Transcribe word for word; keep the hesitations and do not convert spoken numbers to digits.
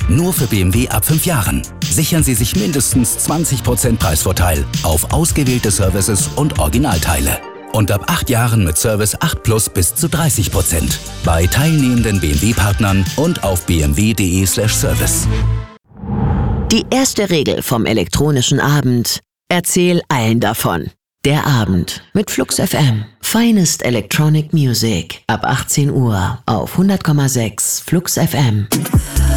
Nur für B M W ab fünf Jahren. Sichern Sie sich mindestens zwanzig Prozent Preisvorteil auf ausgewählte Services und Originalteile. Und ab acht Jahren mit Service acht Plus bis zu dreißig Prozent. Bei teilnehmenden B M W-Partnern und auf b m w punkt d e slash service. Die erste Regel vom elektronischen Abend: Erzähl allen davon. Der Abend mit Flux F M. Finest Electronic Music. Ab achtzehn Uhr auf hundert Komma sechs Flux F M.